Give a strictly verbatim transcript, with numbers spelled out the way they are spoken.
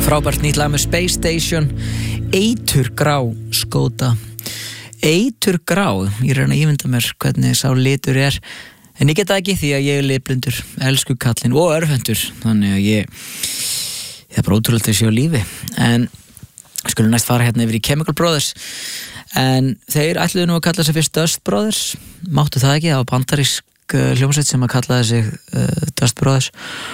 Frábært nýtt lag með Space Station, Eiturgrá skóta. Eiturgrá, ég reyna að ímynda mér hvernig sá litur er, en ég get það ekki því að ég er litblindur, elsku kallinn og örvhentur, þannig að ég það er bara ótrúlegt að sé á lífi. En skulum næst fara hérna yfir í Chemical Brothers, en þeir ætluðu nú að kalla sig fyrst Dust Brothers, máttu það ekki, það var bandarísk hljómsveit sem að kallaði sig uh, Dust Brothers,